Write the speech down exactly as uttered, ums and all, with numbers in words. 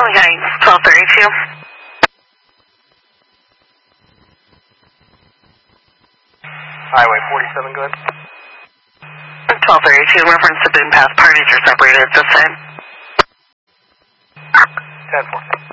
Charlie Guy, twelve thirty-two. Highway forty-seven, go ahead. twelve thirty-two, reference to Boone Pass. Parties are separated at this time. ten four.